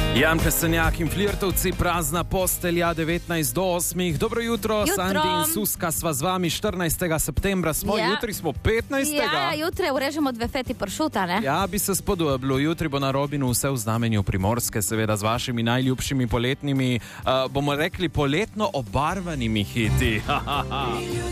Jan Pesenjak in Flirtovci, prazna postelja 19 do 8. Dobro jutro, Sandi in Suska sva z vami 14. septembra. Jutri smo 15. Ja, jutri urežemo 2 feti pršuta, ne? Ja, bi se spodobilo. Jutri bo na Robinu vse v znamenju Primorske, seveda z vašimi najljubšimi poletnimi, bomo rekli poletno obarvanimi hiti.